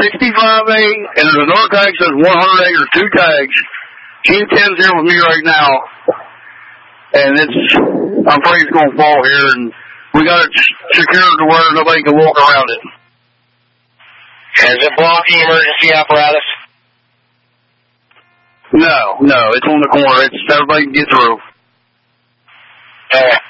65A, and there's another tag that says 100A. There's 2 tags. Team 10's here with me right now, and I'm afraid it's going to fall here, and we got it secured to where nobody can walk around it. Is it blocking emergency apparatus? No, it's on the corner. Everybody can get through.